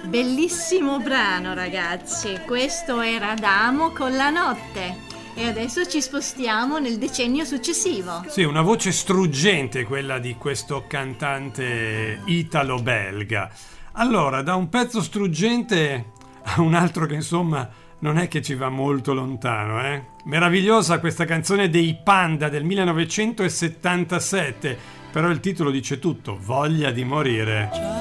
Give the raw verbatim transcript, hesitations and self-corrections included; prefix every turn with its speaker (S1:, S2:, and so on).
S1: Bellissimo brano, ragazzi. Questo era Adamo con La notte. E adesso ci spostiamo nel decennio successivo.
S2: Sì, una voce struggente quella di questo cantante italo-belga. Allora, da un pezzo struggente a un altro che insomma non è che ci va molto lontano, eh? Meravigliosa questa canzone dei Panda del millenovecentosettantasette, però il titolo dice tutto: Voglia di morire.